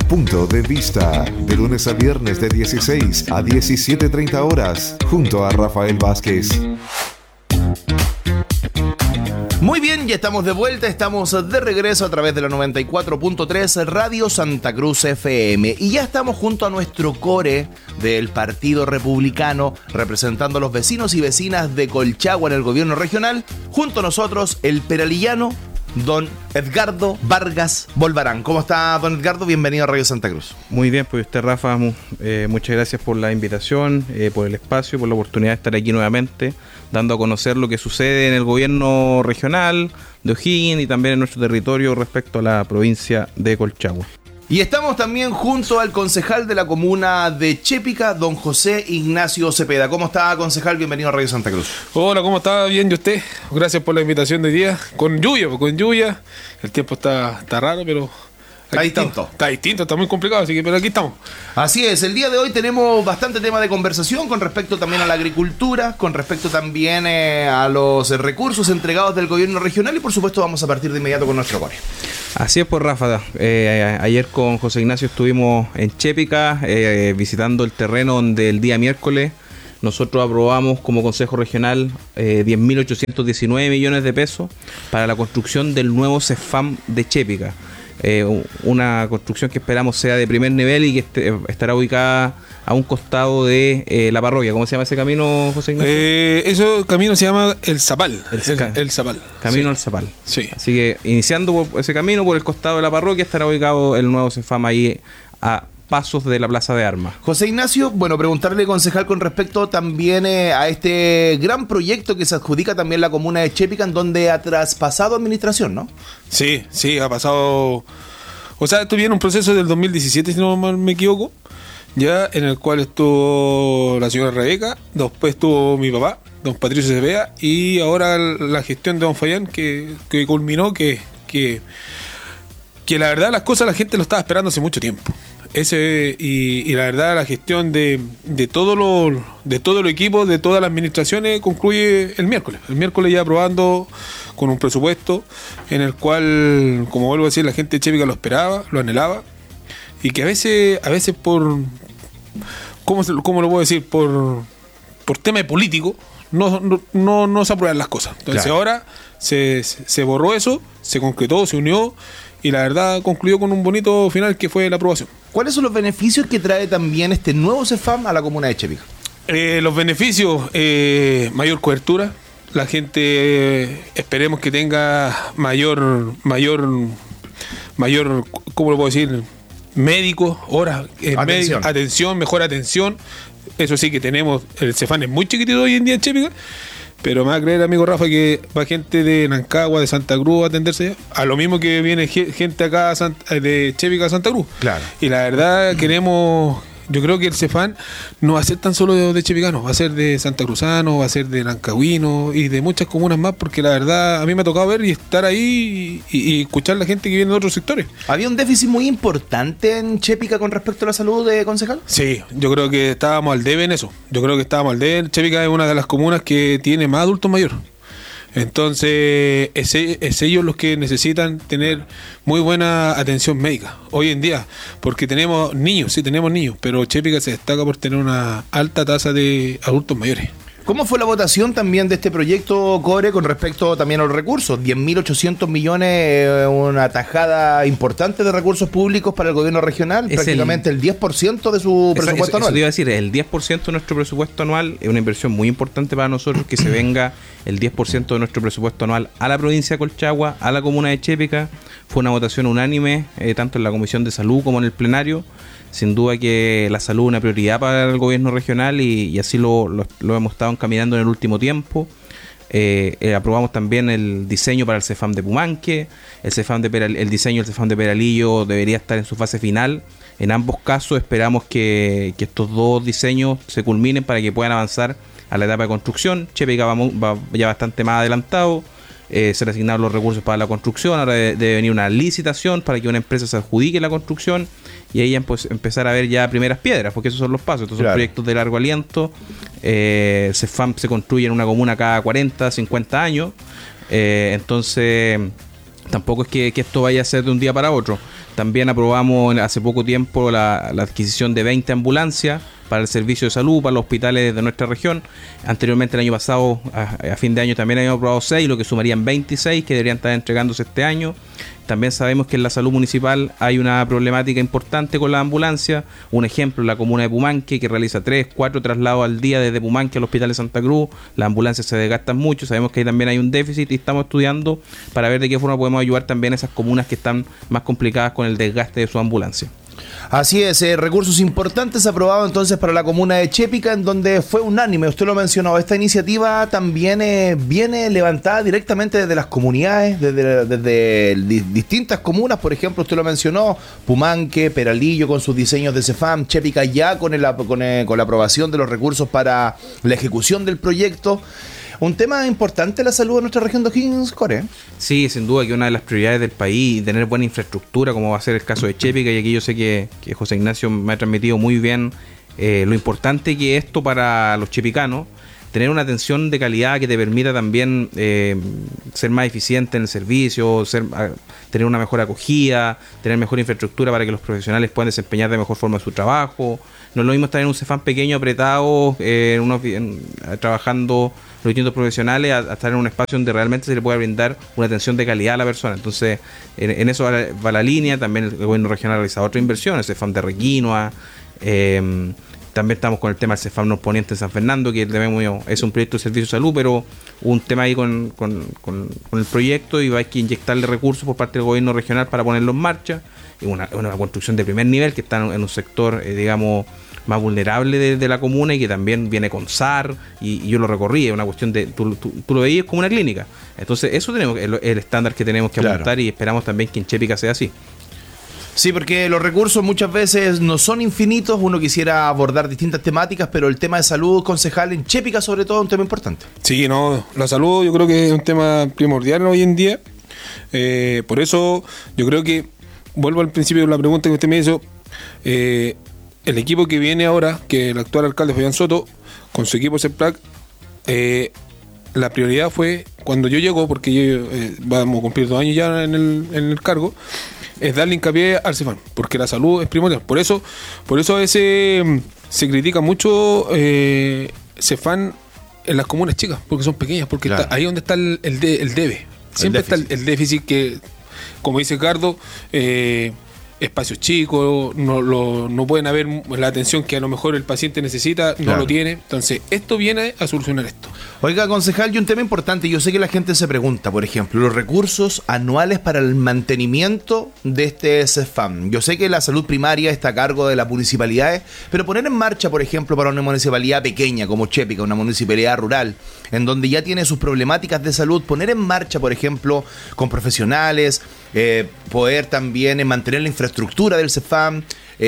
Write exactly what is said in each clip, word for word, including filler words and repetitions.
Punto de Vista, de lunes a viernes de dieciséis a diecisiete treinta horas, junto a Rafael Vázquez. Muy bien, ya estamos de vuelta, estamos de regreso a través de la noventa y cuatro punto tres Radio Santa Cruz F M y ya estamos junto a nuestro core del Partido Republicano representando a los vecinos y vecinas de Colchagua en el gobierno regional, junto a nosotros el peralillano don Edgardo Vargas Bolvarán. ¿Cómo está, don Edgardo? Bienvenido a Radio Santa Cruz. Muy bien, pues usted, Rafa, eh, muchas gracias por la invitación, eh, por el espacio, por la oportunidad de estar aquí nuevamente, dando a conocer lo que sucede en el gobierno regional de O'Higgins y también en nuestro territorio respecto a la provincia de Colchagua. Y estamos también junto al concejal de la comuna de Chépica, don José Ignacio Cepeda. ¿Cómo está, concejal? Bienvenido a Radio Santa Cruz. Hola, ¿cómo está? Bien, ¿y usted? Gracias por la invitación de hoy día. Con lluvia, con lluvia. El tiempo está, está raro, pero... Está distinto. Está, está distinto, está muy complicado, así que pero aquí estamos. Así es, el día de hoy tenemos bastante tema de conversación con respecto también a la agricultura, con respecto también eh, a los recursos entregados del gobierno regional y por supuesto vamos a partir de inmediato con nuestro core. Así es, pues, Rafa. Eh, ayer con José Ignacio estuvimos en Chépica eh, visitando el terreno donde el día miércoles nosotros aprobamos como Consejo Regional eh, diez mil ochocientos diecinueve millones de pesos para la construcción del nuevo CEFAM de Chépica. Eh, una construcción que esperamos sea de primer nivel y que este, estará ubicada a un costado de eh, la parroquia. ¿Cómo se llama ese camino, José Ignacio? Eh, ese camino se llama El Zapal. El, el, el Zapal. Camino sí. al Zapal. Sí. Así que iniciando por ese camino, por el costado de la parroquia, estará ubicado el nuevo CEFAM ahí a pasos de la Plaza de Armas. José Ignacio, bueno, preguntarle, concejal, con respecto también eh, a este gran proyecto que se adjudica también la comuna de Chépica, en donde ha traspasado administración, ¿no? Sí, sí, ha pasado... O sea, esto viene un proceso del dos mil diecisiete, si no me equivoco, ya en el cual estuvo la señora Rebeca, después estuvo mi papá, don Patricio Cepeda, y ahora la gestión de don Fayán, que, que culminó, que, que, que la verdad las cosas la gente lo estaba esperando hace mucho tiempo. Ese y, y la verdad la gestión de, de todo lo de todo el equipo, de todas las administraciones concluye el miércoles. El miércoles ya aprobando con un presupuesto en el cual, como vuelvo a decir, la gente de Chépica lo esperaba, lo anhelaba y que a veces a veces por ¿cómo, se, cómo lo puedo decir? Por por tema político no, no, no, no se aprueban las cosas. Entonces claro. Ahora se, se borró eso, se concretó, se unió y la verdad concluyó con un bonito final que fue la aprobación. ¿Cuáles son los beneficios que trae también este nuevo CEFAM a la comuna de Chépica? Eh, los beneficios, eh, mayor cobertura, la gente eh, esperemos que tenga mayor, mayor, mayor, ¿cómo lo puedo decir? Médicos, horas, eh, atención. Médico, atención, mejor atención. Eso sí que tenemos, el CEFAM es muy chiquitito hoy en día en Chépica, pero me va a creer, amigo Rafa, que va gente de Nancagua, de Santa Cruz a atenderse a lo mismo que viene gente acá de Chépica a Santa Cruz. Claro. Y la verdad queremos, yo creo que el CEFAM no va a ser tan solo de, de Chepicanos, va a ser de Santa Cruzano, va a ser de Nancagüino y de muchas comunas más, porque la verdad a mí me ha tocado ver y estar ahí y, y escuchar a la gente que viene de otros sectores. ¿Había un déficit muy importante en Chépica con respecto a la salud de concejal? Sí, yo creo que estábamos al debe en eso. Yo creo que estábamos al debe. Chépica es una de las comunas que tiene más adultos mayores. Entonces, es, es ellos los que necesitan tener muy buena atención médica hoy en día, porque tenemos niños, sí tenemos niños, pero Chépica se destaca por tener una alta tasa de adultos mayores. ¿Cómo fue la votación también de este proyecto, Core, con respecto también a los recursos? diez mil ochocientos millones, eh, una tajada importante de recursos públicos para el gobierno regional, es prácticamente el, el diez por ciento de su eso, presupuesto eso, anual. Eso te iba a decir, el diez por ciento de nuestro presupuesto anual es una inversión muy importante para nosotros, que se venga el diez por ciento de nuestro presupuesto anual a la provincia de Colchagua, a la comuna de Chépica. Fue una votación unánime, eh, tanto en la Comisión de Salud como en el plenario. Sin duda que la salud es una prioridad para el gobierno regional y, y así lo, lo, lo hemos estado encaminando en el último tiempo. Eh, eh, aprobamos también el diseño para el CEFAM de Pumanque, el CEFAM de Peral, el diseño del CEFAM de Peralillo debería estar en su fase final. En ambos casos esperamos que, que estos dos diseños se culminen para que puedan avanzar a la etapa de construcción. Chépica va, va ya bastante más adelantado. Eh, se le asignaron los recursos para la construcción, ahora debe, debe venir una licitación para que una empresa se adjudique la construcción y ahí pues, empezar a ver ya primeras piedras, porque esos son los pasos. Estos claro. son proyectos de largo aliento. eh, el CEFAM se construye en una comuna cada cuarenta, cincuenta años, eh, entonces tampoco es que, que esto vaya a ser de un día para otro. También aprobamos hace poco tiempo la, la adquisición de veinte ambulancias para el servicio de salud, para los hospitales de nuestra región. Anteriormente, el año pasado, a, a fin de año, también habíamos aprobado seis, lo que sumarían veintiséis, que deberían estar entregándose este año. También sabemos que en la salud municipal hay una problemática importante con la ambulancia. Un ejemplo, la comuna de Pumanque, que realiza tres, cuatro traslados al día desde Pumanque al Hospital de Santa Cruz. Las ambulancias se desgastan mucho, sabemos que ahí también hay un déficit y estamos estudiando para ver de qué forma podemos ayudar también a esas comunas que están más complicadas con el desgaste de su ambulancia. Así es, eh, recursos importantes aprobados entonces para la comuna de Chépica, en donde fue unánime, usted lo mencionó. Esta iniciativa también eh, viene levantada directamente desde las comunidades, desde, desde di- distintas comunas, por ejemplo, usted lo mencionó, Pumanque, Peralillo con sus diseños de CEFAM, Chépica ya con, el, con, el, con la aprobación de los recursos para la ejecución del proyecto. Un tema importante, la salud de nuestra región de O'Higgins, Core. Sí, sin duda que una de las prioridades del país, tener buena infraestructura, como va a ser el caso de Chépica, y aquí yo sé que, que José Ignacio me ha transmitido muy bien eh, lo importante que es esto para los chepicanos, tener una atención de calidad que te permita también eh, ser más eficiente en el servicio, ser, a, tener una mejor acogida, tener mejor infraestructura para que los profesionales puedan desempeñar de mejor forma su trabajo. No es lo mismo estar en un CEFAM pequeño, apretado, eh, en unos, en, trabajando los distintos profesionales, a, a estar en un espacio donde realmente se le pueda brindar una atención de calidad a la persona. Entonces, en, en eso va la, va la línea. También el gobierno regional ha realizado otras inversiones, CEFAM de Requinoa, eh, también estamos con el tema del CEFAM Norponiente en San Fernando, que es un proyecto de servicio de salud, pero un tema ahí con, con, con, con el proyecto, y hay que inyectarle recursos por parte del gobierno regional para ponerlo en marcha. Y una, una construcción de primer nivel que está en un sector, eh, digamos, más vulnerable de, de la comuna, y que también viene con S A R, y, y yo lo recorrí, es una cuestión de, tú, tú, tú lo veías como una clínica. Entonces eso tenemos el, el estándar que tenemos que apuntar, claro. Y esperamos también que en Chépica sea así. Sí, porque los recursos muchas veces no son infinitos, uno quisiera abordar distintas temáticas, pero el tema de salud, concejal, en Chépica sobre todo, es un tema importante. Sí, no, la salud yo creo que es un tema primordial hoy en día, eh, por eso yo creo que, vuelvo al principio de la pregunta que usted me hizo, eh, el equipo que viene ahora, que el actual alcalde Fabián Soto, con su equipo CEPLAC, eh, la prioridad fue, cuando yo llego, porque yo, eh, vamos a cumplir dos años ya en el, en el cargo, es darle hincapié al CEFAM, porque la salud es primordial. Por eso, por eso a veces se critica mucho eh, CEFAM en las comunas chicas, porque son pequeñas, porque claro. está ahí donde está el, el, de, el debe. Siempre el está el, el déficit que, como dice Cardo, eh, espacios chicos, no, lo, no pueden haber la atención que a lo mejor el paciente necesita, no claro. lo tiene. Entonces, esto viene a solucionar esto. Oiga, concejal, y un tema importante, yo sé que la gente se pregunta, por ejemplo, los recursos anuales para el mantenimiento de este CEFAM. Yo sé que la salud primaria está a cargo de las municipalidades, pero poner en marcha, por ejemplo, para una municipalidad pequeña como Chépica, una municipalidad rural, en donde ya tiene sus problemáticas de salud, poner en marcha, por ejemplo, con profesionales, eh, poder también mantener la infraestructura del CEFAM,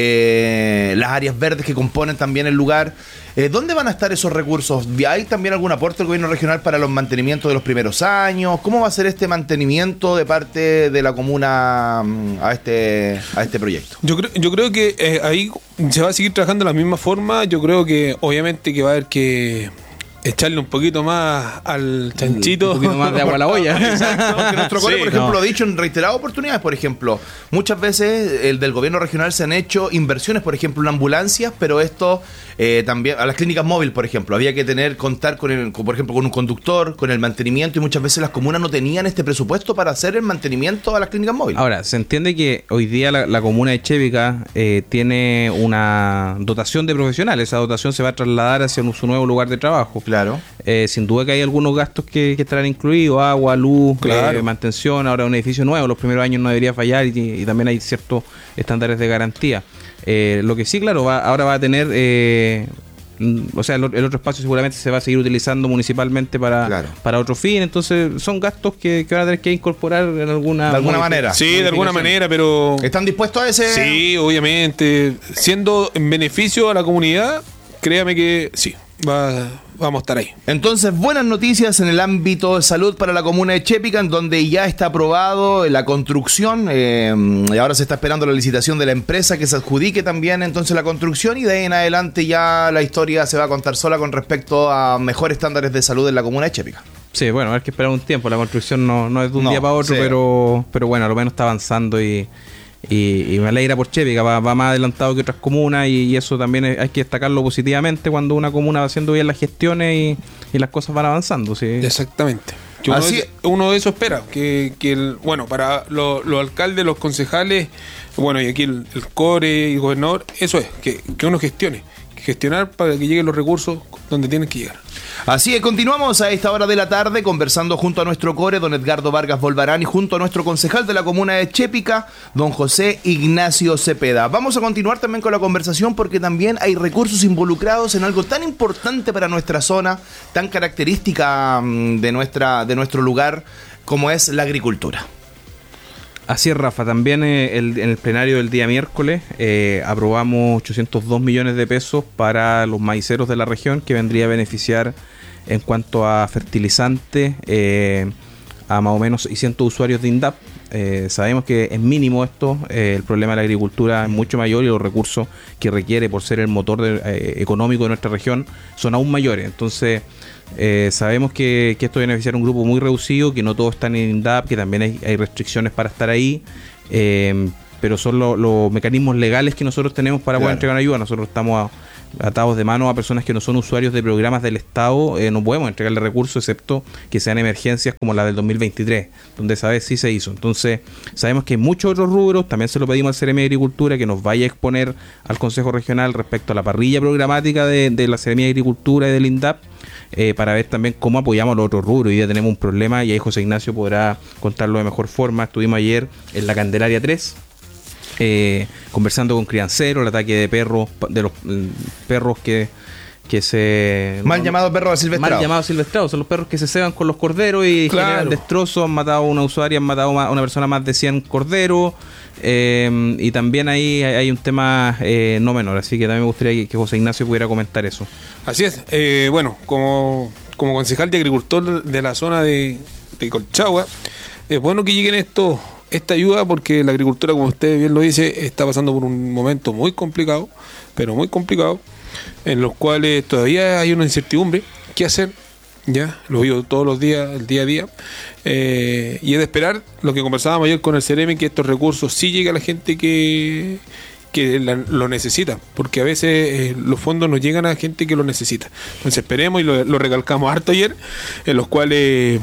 eh, las áreas verdes que componen también el lugar. Eh, ¿Dónde van a estar esos recursos? ¿Hay también algún aporte del gobierno regional para los mantenimientos de los primeros años? ¿Cómo va a ser este mantenimiento de parte de la comuna a este, a este proyecto? Yo creo, yo creo que eh, ahí se va a seguir trabajando de la misma forma. Yo creo que obviamente que va a haber que echarle un poquito más al chanchito. Un poquito más de agua a la olla. Exacto. Que nuestro core, Sí, por ejemplo, no. lo ha dicho en reiteradas oportunidades. Por ejemplo, muchas veces el del gobierno regional se han hecho inversiones, por ejemplo, en ambulancias, pero esto eh, también, a las clínicas móviles, por ejemplo, había que tener, contar con, el, con, por ejemplo, con un conductor, con el mantenimiento, y muchas veces las comunas no tenían este presupuesto para hacer el mantenimiento a las clínicas móviles. Ahora, se entiende que hoy día la, la comuna de Chépica eh, tiene una dotación de profesionales. Esa dotación se va a trasladar hacia su nuevo lugar de trabajo. Claro. Eh, sin duda que hay algunos gastos que, que estarán incluidos, agua, luz, Claro. eh, mantención. Ahora un edificio nuevo, los primeros años no debería fallar, y, y también hay ciertos estándares de garantía. Eh, lo que sí, claro, va, ahora va a tener, eh, mm, o sea, el, el otro espacio seguramente se va a seguir utilizando municipalmente para, Claro. para otro fin. Entonces son gastos que, que van a tener que incorporar en alguna, De alguna modific- manera. Sí, de alguna manera, pero ¿Están dispuestos a ese? sí, obviamente, siendo en beneficio a la comunidad, créame que sí, va, vamos a estar ahí. Entonces, buenas noticias en el ámbito de salud para la comuna de Chépica, en donde ya está aprobado la construcción, eh, y ahora se está esperando la licitación de la empresa que se adjudique también entonces la construcción, y de ahí en adelante ya la historia se va a contar sola con respecto a mejores estándares de salud en la comuna de Chépica. Sí, bueno, hay que esperar un tiempo. La construcción no, no es de un No, día para otro, sí. pero, pero bueno, a lo menos está avanzando, y, y, y me alegra por Chepica, va, va más adelantado que otras comunas y, y eso también es, hay que destacarlo positivamente cuando una comuna va haciendo bien las gestiones y, y las cosas van avanzando. ¿Sí? Exactamente. Que uno, Así- de, uno de eso espera, que, que el, bueno, para lo- los alcaldes, los concejales, bueno, y aquí el, el core y el gobernador, eso es, que, que uno gestione, que gestionar para que lleguen los recursos donde tienen que llegar. Así es, continuamos a esta hora de la tarde conversando junto a nuestro core, don Edgardo Vargas Volvarán, y junto a nuestro concejal de la comuna de Chepica, don José Ignacio Cepeda. Vamos a continuar también con la conversación porque también hay recursos involucrados en algo tan importante para nuestra zona, tan característica mm, de, nuestra, de nuestro lugar, como es la agricultura. Así es, Rafa. También eh, el, en el plenario del día miércoles eh, aprobamos ochocientos dos millones de pesos para los maiceros de la región, que vendría a beneficiar en cuanto a fertilizantes eh, a más o menos seiscientos usuarios de INDAP. Eh, sabemos que es mínimo esto, eh, el problema de la agricultura es mucho mayor y los recursos que requiere por ser el motor de, eh, económico de nuestra región son aún mayores. Entonces eh, sabemos que, que esto beneficiará a un grupo muy reducido, que no todos están en INDAP, que también hay, hay restricciones para estar ahí, eh, pero son lo- los mecanismos legales que nosotros tenemos para Claro. poder entregar ayuda. Nosotros estamos a- atados de mano a personas que no son usuarios de programas del Estado, eh, no podemos entregarle recursos excepto que sean emergencias como la del dos mil veintitrés, donde esa vez sí se hizo. Entonces, sabemos que hay muchos otros rubros, también se lo pedimos al C R M de Agricultura que nos vaya a exponer al Consejo Regional respecto a la parrilla programática de, de la C R M de Agricultura y del INDAP, eh, para ver también cómo apoyamos a los otros rubros. Hoy día tenemos un problema y ahí José Ignacio podrá contarlo de mejor forma. Estuvimos ayer en la Candelaria tres, eh, conversando con crianceros, el ataque de perros, de los mm, perros que, que se... Mal no- llamado perro silvestrado. Mal llamados silvestrados, son los perros que se ceban con los corderos y Claro. generan destrozos. Han matado a una usuaria, han matado a una persona más de cien corderos. eh, y también ahí hay, hay un tema eh, no menor, así que también me gustaría que, que José Ignacio pudiera comentar eso. Así es. Eh, bueno, como, como concejal de agricultor de la zona de, de Colchagua, es bueno que lleguen esto, esta ayuda porque la agricultura, como usted bien lo dice, está pasando por un momento muy complicado, pero muy complicado, en los cuales todavía hay una incertidumbre. ¿Qué hacer? Ya, lo vivo todos los días, el día a día. Eh, y es de esperar lo que conversábamos ayer con el C R M, que estos recursos sí lleguen a la gente que, que la- lo necesita, porque a veces eh, los fondos no llegan a gente que lo necesita. Entonces esperemos, y lo, lo recalcamos harto ayer, en los cuales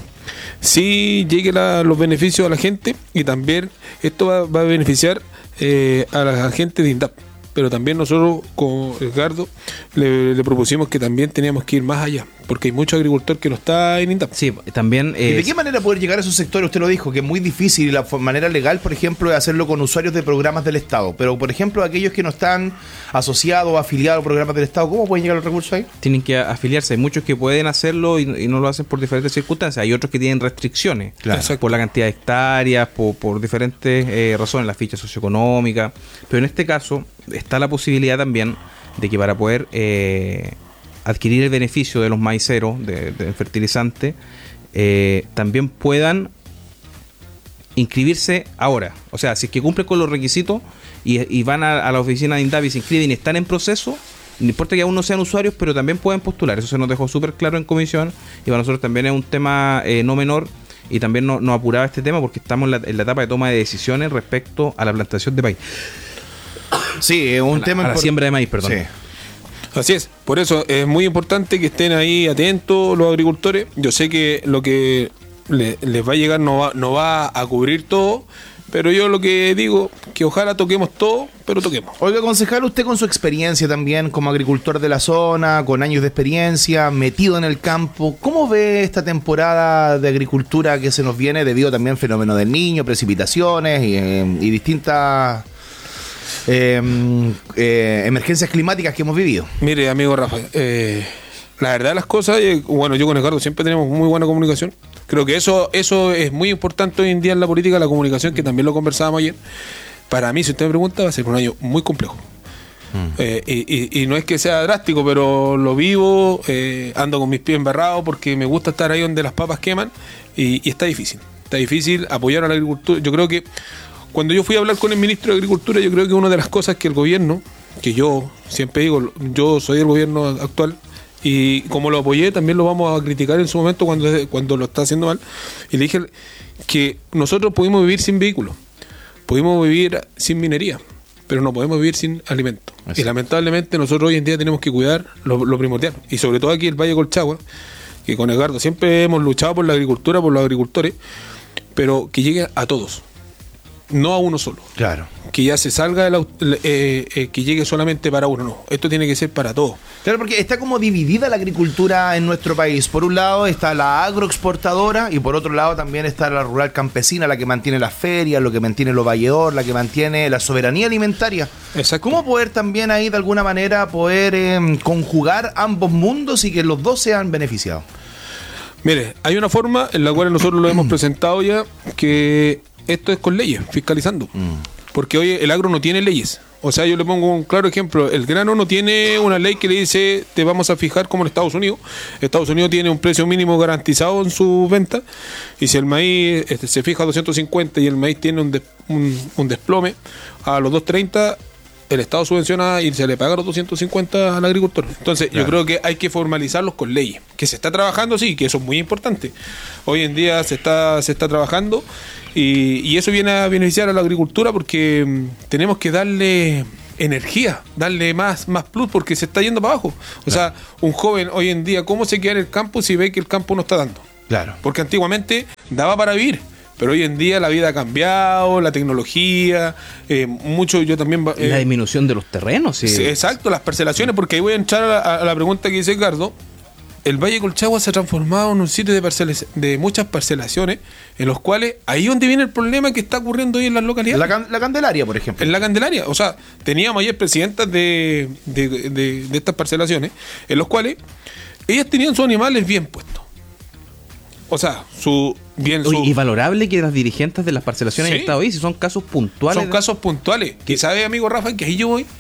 sí lleguen la- los beneficios a la gente, y también esto va, va a beneficiar eh, a la gente de INDAP. Pero también nosotros, con Edgardo, le, le propusimos que también teníamos que ir más allá, porque hay mucho agricultor que no está en INDAP. Sí, también... ¿Y eh, de qué manera poder llegar a esos sectores? Usted lo dijo, que es muy difícil y la fo- manera legal, por ejemplo, es hacerlo con usuarios de programas del Estado. Pero, por ejemplo, aquellos que no están asociados o afiliados a programas del Estado, ¿cómo pueden llegar los recursos ahí? tienen que afiliarse. Hay muchos que pueden hacerlo y, y no lo hacen por diferentes circunstancias. Hay otros que tienen restricciones, Claro. Exacto. por la cantidad de hectáreas, por, por diferentes eh, razones, la ficha socioeconómica. Pero en este caso está la posibilidad también de que para poder eh, adquirir el beneficio de los maiceros, de, del fertilizante, eh, también puedan inscribirse ahora. O sea, si es que cumplen con los requisitos y, y van a, a la oficina de INDAP y se inscriben y están en proceso, no importa que aún no sean usuarios, pero también pueden postular. Eso se nos dejó súper claro en comisión y para nosotros también es un tema eh, no menor, y también nos no apuraba este tema porque estamos en la, en la etapa de toma de decisiones respecto a la plantación de maíz. Sí, es un A la- tema a la impor- siembra de maíz, perdón. Sí. Así es, por eso es muy importante que estén ahí atentos los agricultores. Yo sé que lo que le- les va a llegar no va, no va a cubrir todo, pero yo lo que digo, que ojalá toquemos todo, pero toquemos. Oiga, concejal, usted con su experiencia también como agricultor de la zona, con años de experiencia, metido en el campo, ¿cómo ve esta temporada de agricultura que se nos viene debido también al fenómeno del Niño, precipitaciones y, eh, y distintas eh, eh, emergencias climáticas que hemos vivido? Mire, amigo Rafa, eh, la verdad de las cosas, eh, bueno, yo con Edgardo siempre tenemos muy buena comunicación. Creo que eso, eso es muy importante hoy en día en la política, la comunicación, que también lo conversábamos ayer. Para mí, si usted me pregunta, va a ser un año muy complejo. Eh, y, y- y no es que sea drástico, pero lo vivo, eh, ando con mis pies embarrados porque me gusta estar ahí donde las papas queman, y, y está difícil. Está difícil apoyar a la agricultura. Yo creo que cuando yo fui a hablar con el ministro de Agricultura, yo creo que una de las cosas que el gobierno, que yo siempre digo, yo soy el gobierno actual, y como lo apoyé, también lo vamos a criticar en su momento cuando, cuando lo está haciendo mal, y le dije que nosotros pudimos vivir sin vehículos, pudimos vivir sin minería, pero no podemos vivir sin alimentos. Y lamentablemente nosotros hoy en día tenemos que cuidar lo, lo primordial. Y sobre todo aquí el Valle Colchagua, que con Edgardo siempre hemos luchado por la agricultura, por los agricultores, pero que llegue a todos, no a uno solo. Claro. Que ya se salga, de la, eh, eh, que llegue solamente para uno, no. Esto tiene que ser para todos. Claro, porque está como dividida la agricultura en nuestro país. Por un lado está la agroexportadora y por otro lado también está la rural campesina, la que mantiene las ferias, lo que mantiene los valledor, la que mantiene la soberanía alimentaria. Exacto. ¿Cómo poder también ahí de alguna manera poder eh, conjugar ambos mundos y que los dos sean beneficiados? Mire, hay una forma en la cual nosotros lo hemos presentado ya, que esto es con leyes, fiscalizando. Mm. Porque hoy el agro no tiene leyes. O sea, yo le pongo un claro ejemplo. El grano no tiene una ley que le dice te vamos a fijar como en Estados Unidos. Estados Unidos tiene un precio mínimo garantizado en su venta. Y si el maíz este, se fija a doscientos cincuenta y el maíz tiene un, des, un, un desplome a los doscientos treinta, el Estado subvenciona y se le paga los doscientos cincuenta al agricultor. Entonces, claro, yo creo que hay que formalizarlos con leyes. Que se está trabajando, sí, que eso es muy importante. Hoy en día se está, se está trabajando y, y eso viene a beneficiar a la agricultura porque um, tenemos que darle energía, darle más, más plus porque se está yendo para abajo. O claro, sea, un joven hoy en día, ¿cómo se queda en el campo si ve que el campo no está dando? Claro. Porque antiguamente daba para vivir. Pero hoy en día la vida ha cambiado, la tecnología, eh, mucho yo también... Eh, la disminución de los terrenos. Sí. Sí, exacto, las parcelaciones, porque ahí voy a entrar a la, a la pregunta que dice Edgardo. El Valle Colchagua se ha transformado en un sitio de, parcelas, de muchas parcelaciones, en los cuales, ahí donde viene el problema que está ocurriendo hoy en las localidades. La, can, la Candelaria, por ejemplo. En la Candelaria, o sea, teníamos ayer presidentas de, de, de, de, de estas parcelaciones, en los cuales ellas tenían sus animales bien puestos. O sea, su bien su... Y valorable que las dirigentes de las parcelaciones, sí, hayan estado ahí, si son casos puntuales. Son de... casos puntuales. Que sabe, amigo Rafa, que ahí yo voy,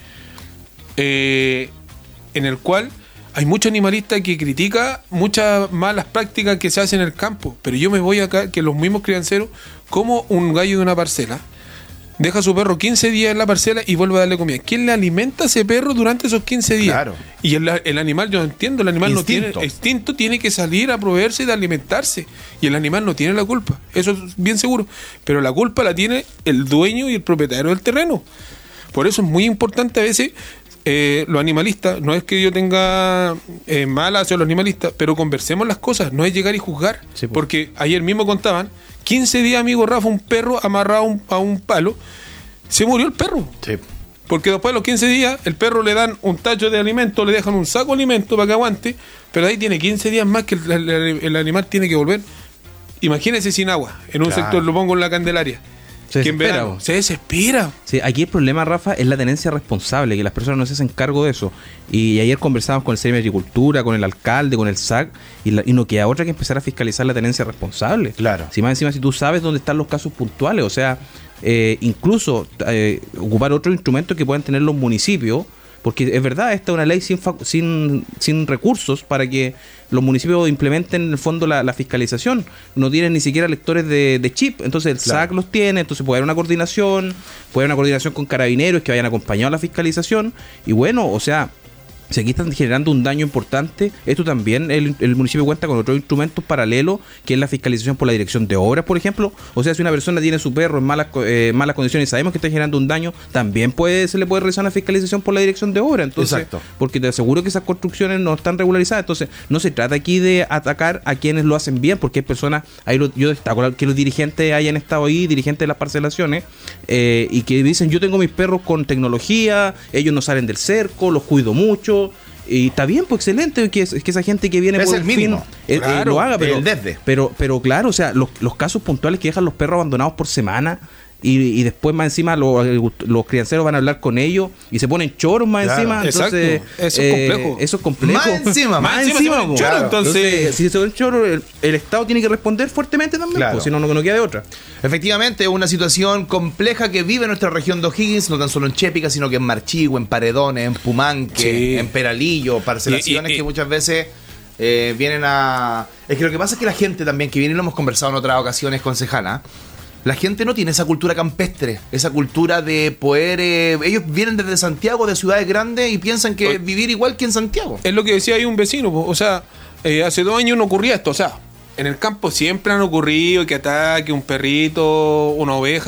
eh, en el cual hay muchos animalistas que critica muchas malas prácticas que se hacen en el campo. Pero yo me voy acá, que los mismos crianceros, como un gallo de una parcela deja a su perro quince días en la parcela y vuelve a darle comida. ¿Quién le alimenta a ese perro durante esos quince días? Claro. Y el, el animal, yo entiendo, el animal instinto. no tiene instinto, tiene que salir a proveerse y de alimentarse. Y el animal no tiene la culpa. Eso es bien seguro. Pero la culpa la tiene el dueño y el propietario del terreno. Por eso es muy importante a veces eh, los animalistas, no es que yo tenga eh, mala hacia los animalistas, pero conversemos las cosas, no es llegar y juzgar. Sí, pues. Porque ayer mismo contaban quince días, amigo Rafa, un perro amarrado a un, a un palo, se murió el perro. Sí. Porque después de los quince días, el perro le dan un tacho de alimento, le dejan un saco de alimento para que aguante, pero ahí tiene quince días más que el, el, el animal tiene que volver. Imagínese sin agua, en un claro. sector, lo pongo en la Candelaria. Se desespera. Verano, se desespera. Sí, aquí el problema, Rafa, es la tenencia responsable, que las personas no se hacen cargo de eso. Y ayer conversábamos con el Servicio de Agricultura, con el alcalde, con el S A C, y, la, y no queda otra que empezar a fiscalizar la tenencia responsable. Claro. Si más encima, si tú sabes dónde están los casos puntuales, o sea, eh, incluso eh, ocupar otros instrumentos que puedan tener los municipios, porque es verdad, esta es una ley sin, sin, sin recursos para que los municipios implementen en el fondo la, la fiscalización. No tienen ni siquiera lectores de, de chip, entonces el claro. S A C los tiene, entonces puede haber una coordinación, puede haber una coordinación con carabineros que vayan acompañados a la fiscalización, y bueno, o sea, si aquí están generando un daño importante, esto también el, el municipio cuenta con otros instrumentos paralelos, que es la fiscalización por la dirección de obras, por ejemplo. O sea, si una persona tiene su perro en malas, eh, malas condiciones y sabemos que está generando un daño, también puede se le puede realizar una fiscalización por la dirección de obras. Entonces, exacto. Porque te aseguro que esas construcciones no están regularizadas. Entonces, no se trata aquí de atacar a quienes lo hacen bien, porque hay personas, ahí lo, yo destaco que los dirigentes hayan estado ahí, dirigentes de las parcelaciones, eh, y que dicen, yo tengo mis perros con tecnología, ellos no salen del cerco, los cuido mucho. Y está bien, pues excelente que, que esa gente que viene es por el mínimo, fin eh, claro, eh, lo haga, pero, el desde. pero pero claro, o sea, los, los casos puntuales que dejan los perros abandonados por semana y, y después más encima los, los crianceros van a hablar con ellos y se ponen choros más claro, encima, entonces exacto. Eso es complejo. Eh, eso es complejo. Más encima, más, más encima, encima choro, claro. entonces, entonces si se ponen choros, el, el Estado tiene que responder fuertemente también, claro. pues, si no, no, no queda de otra. Efectivamente, es una situación compleja que vive nuestra región de O'Higgins, no tan solo en Chépica, sino que en Marchigua, en Paredones, en Pumanque, sí. en Peralillo, parcelaciones y, y, y, que muchas veces eh, vienen a... Es que lo que pasa es que la gente también, que viene y lo hemos conversado en otras ocasiones, concejala, la gente no tiene esa cultura campestre, esa cultura de poder... Eh, ellos vienen desde Santiago, de ciudades grandes, y piensan que o, vivir igual que en Santiago. Es lo que decía ahí un vecino, o sea, eh, hace dos años no ocurría esto, o sea, en el campo siempre han ocurrido que ataque un perrito, una oveja,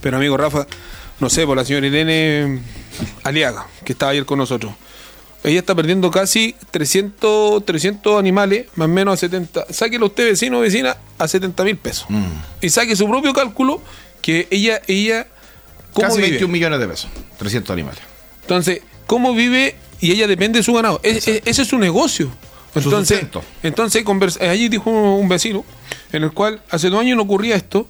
Pero amigo Rafa, no sé, por la señora Irene Aliaga, que estaba ayer con nosotros. Ella está perdiendo casi trescientos, trescientos animales, más o menos a setenta. Sáquelo usted, vecino o vecina, a setenta mil pesos. Mm. Y saque su propio cálculo, que ella, ella ¿cómo casi vive? veintiún millones de pesos, trescientos animales. Entonces, ¿cómo vive? Y ella depende de su ganado. Es, es, ese es su negocio. Entonces, su entonces conversa, allí dijo un vecino, en el cual hace dos años no ocurría esto.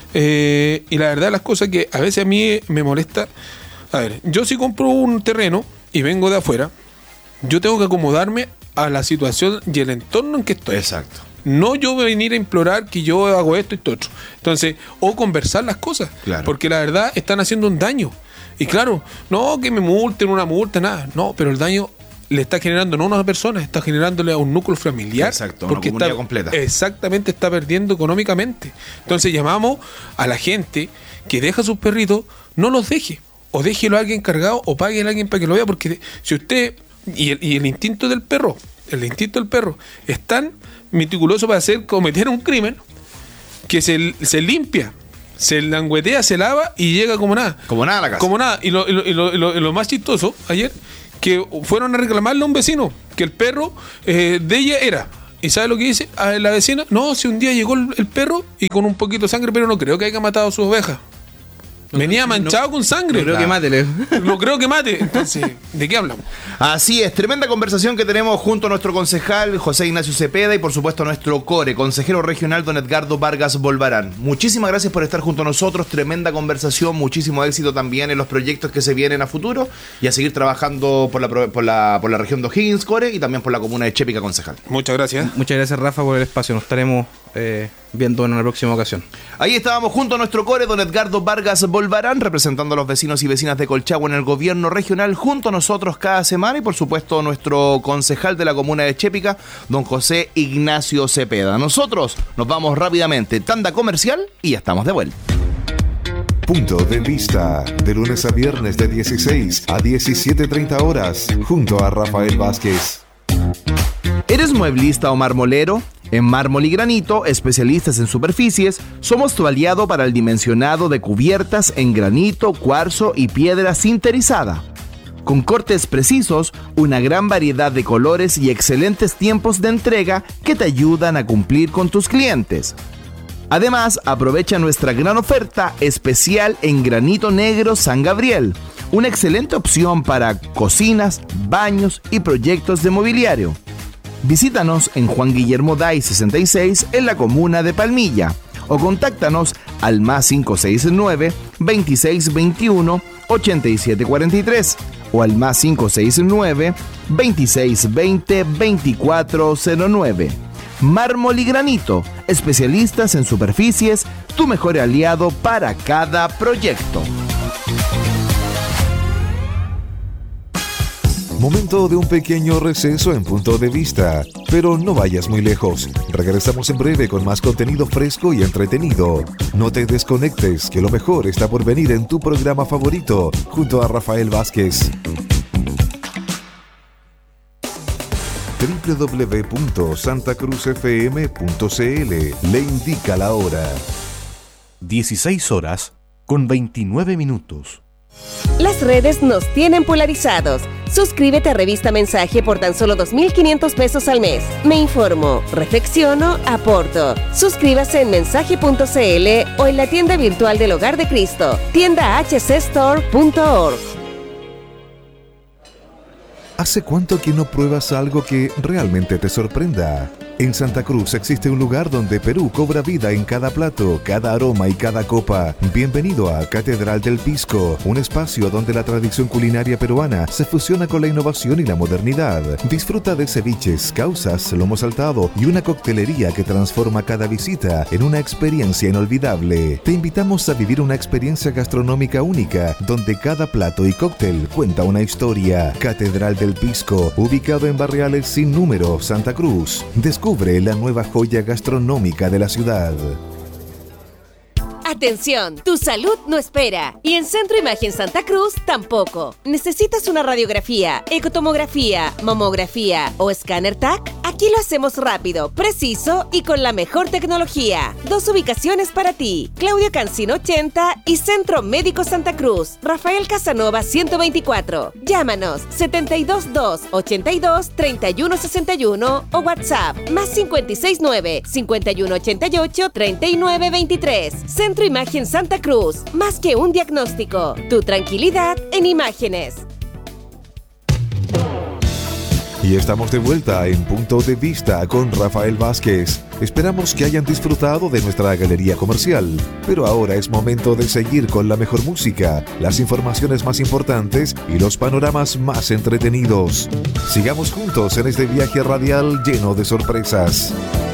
Eh, y la verdad, las cosas que a veces a mí me molesta. A ver, yo si compro un terreno y vengo de afuera, yo tengo que acomodarme a la situación y el entorno en que estoy. Exacto. No yo venir a implorar que yo hago esto y esto otro. Entonces, o conversar las cosas. Claro. Porque la verdad están haciendo un daño. Y claro, no que me multen una multa, nada. No, pero el daño le está generando no a una persona, está generándole a un núcleo familiar. Exacto, porque una comunidad está, completa. Exactamente, está perdiendo económicamente. Entonces llamamos a la gente que deja sus perritos, no los deje. O déjelo a alguien encargado o pague a alguien para que lo vea. Porque si usted... Y el, y el instinto del perro, el instinto del perro es tan meticuloso para hacer cometer un crimen que se, se limpia, se languetea, se lava y llega como nada. Como nada a la casa. Como nada. Y lo, y lo, y lo, y lo, y lo más chistoso ayer, que fueron a reclamarle a un vecino que el perro eh, de ella era. ¿Y sabe lo que dice a la vecina? No, si un día llegó el, el perro y con un poquito de sangre, pero no creo que haya matado a su oveja. Venía manchado no, con sangre. No creo que mate, Leo. No creo que mate. Entonces, ¿de qué hablamos? Así es, tremenda conversación que tenemos junto a nuestro concejal José Ignacio Cepeda y por supuesto a nuestro core, consejero regional don Edgardo Vargas Bolvarán. Muchísimas gracias por estar junto a nosotros, tremenda conversación, muchísimo éxito también en los proyectos que se vienen a futuro y a seguir trabajando por la, por la, por la región de O'Higgins, core, y también por la comuna de Chépica, concejal. Muchas gracias. Muchas gracias, Rafa, por el espacio. Nos estaremos eh, viendo en una próxima ocasión. Ahí estábamos junto a nuestro core, don Edgardo Vargas Bolvarán, representando a los vecinos y vecinas de Colchagua en el gobierno regional, junto a nosotros cada semana, y por supuesto nuestro concejal de la comuna de Chépica, don José Ignacio Cepeda. Nosotros nos vamos rápidamente, tanda comercial, y ya estamos de vuelta. Punto de Vista, de lunes a viernes de dieciséis a diecisiete treinta horas, junto a Rafael Vázquez. ¿Eres mueblista o marmolero? En Mármol y Granito, especialistas en superficies, somos tu aliado para el dimensionado de cubiertas en granito, cuarzo y piedra sinterizada. Con cortes precisos, una gran variedad de colores y excelentes tiempos de entrega que te ayudan a cumplir con tus clientes. Además, aprovecha nuestra gran oferta especial en granito negro San Gabriel, una excelente opción para cocinas, baños y proyectos de mobiliario. Visítanos en Juan Guillermo Day sesenta y seis en la comuna de Palmilla o contáctanos al más cinco seis nueve, veintiséis veintiuno, ochenta y siete cuarenta y tres o al más cinco seis nueve, veintiséis veinte, veinticuatro cero nueve. Mármol y Granito, especialistas en superficies, tu mejor aliado para cada proyecto. Momento de un pequeño receso en Punto de Vista, pero no vayas muy lejos. Regresamos en breve con más contenido fresco y entretenido. No te desconectes, que lo mejor está por venir en tu programa favorito, junto a Rafael Vázquez. doble u doble u doble u punto santa cruz f m punto c l le indica la hora. dieciséis horas con veintinueve minutos. Las redes nos tienen polarizados. Suscríbete a Revista Mensaje por tan solo dos mil quinientos pesos al mes. Me informo, reflexiono, aporto. Suscríbase en mensaje punto c l o en la tienda virtual del Hogar de Cristo, tienda h c store punto org. ¿Hace cuánto que no pruebas algo que realmente te sorprenda? En Santa Cruz existe un lugar donde Perú cobra vida en cada plato, cada aroma y cada copa. Bienvenido a Catedral del Pisco, un espacio donde la tradición culinaria peruana se fusiona con la innovación y la modernidad. Disfruta de ceviches, causas, lomo saltado y una coctelería que transforma cada visita en una experiencia inolvidable. Te invitamos a vivir una experiencia gastronómica única, donde cada plato y cóctel cuenta una historia. Catedral del Pisco, ubicado en Barriales Sin Número, Santa Cruz. Descubre la nueva joya gastronómica de la ciudad. Atención, tu salud no espera. Y en Centro Imagen Santa Cruz tampoco. ¿Necesitas una radiografía, ecotomografía, mamografía o escáner T A C? Aquí lo hacemos rápido, preciso y con la mejor tecnología. Dos ubicaciones para ti. Claudio Cancino ochenta y Centro Médico Santa Cruz. Rafael Casanova ciento veinticuatro. Llámanos setenta y dos dos, ochenta y dos, treinta y uno sesenta y uno o WhatsApp más cincuenta y seis nueve, cincuenta y uno ochenta y ocho, treinta y nueve veintitrés. Centro Imagen Santa Cruz. Más que un diagnóstico. Tu tranquilidad en imágenes. Y estamos de vuelta en Punto de Vista con Rafael Vázquez. Esperamos que hayan disfrutado de nuestra galería comercial, pero ahora es momento de seguir con la mejor música, las informaciones más importantes y los panoramas más entretenidos. Sigamos juntos en este viaje radial lleno de sorpresas.